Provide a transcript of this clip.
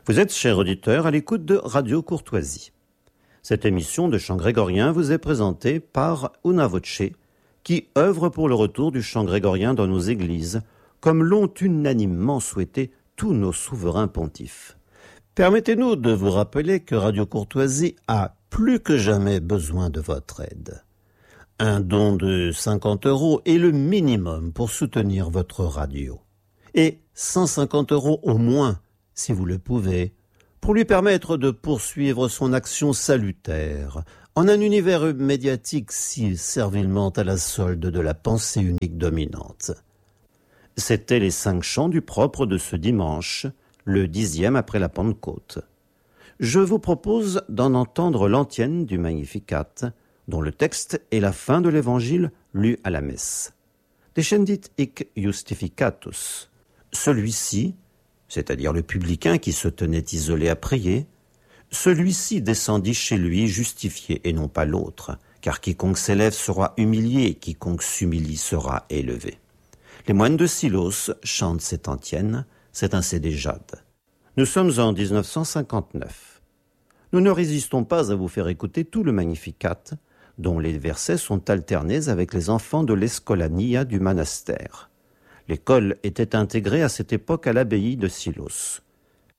Vous êtes, chers auditeurs, à l'écoute de Radio Courtoisie. Cette émission de chant grégorien vous est présentée par Una Voce, qui œuvre pour le retour du chant grégorien dans nos églises, comme l'ont unanimement souhaité tous nos souverains pontifes. Permettez-nous de vous rappeler que Radio Courtoisie a plus que jamais besoin de votre aide. Un don de 50 € est le minimum pour soutenir votre radio. Et 150 € au moins, si vous le pouvez, pour lui permettre de poursuivre son action salutaire en un univers médiatique si servilement à la solde de la pensée unique dominante. C'étaient les 5 chants du propre de ce dimanche, le 10e après la Pentecôte. Je vous propose d'en entendre l'antienne du Magnificat, dont le texte est la fin de l'évangile lu à la messe. Descendit hic justificatus. Celui-ci, c'est-à-dire le publicain qui se tenait isolé à prier, celui-ci descendit chez lui justifié et non pas l'autre, car quiconque s'élève sera humilié et quiconque s'humilie sera élevé. Les moines de Silos chantent cette antienne, c'est un CD Jade. Nous sommes en 1959. Nous ne résistons pas à vous faire écouter tout le Magnificat, dont les versets sont alternés avec les enfants de l'Escolania du monastère. L'école était intégrée à cette époque à l'abbaye de Silos.